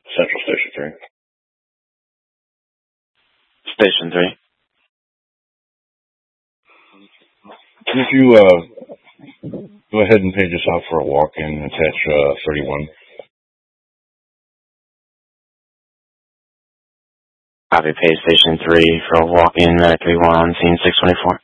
Central Station 3. Station 3. Would you go ahead and page us out for a walk-in, attach 31? Copy, page Station 3 for a walk-in, medically on scene 624.